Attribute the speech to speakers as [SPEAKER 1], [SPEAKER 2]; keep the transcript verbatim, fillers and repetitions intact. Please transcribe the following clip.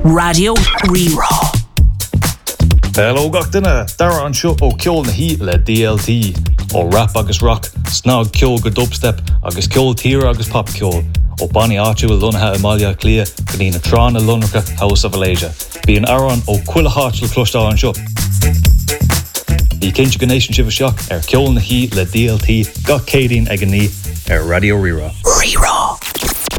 [SPEAKER 1] Radio Rerá.
[SPEAKER 2] Hello gachtainna, dara an seo ó ceol na hí le D L T, ó rap agus rock, snog ceol go dubstep, agus ceol tíre agus pop ceol, ó Bonnie áitiú lunathe Amalia Clia, go ní na trán na lunracha House of Alasia. Bí an aran ó cuila háit le clostá an seo. Bhí cinse go nation sibh seach ar ceol na hí le D L T, gach cédín ag an ní ar Radio Rerá.
[SPEAKER 1] Rerá.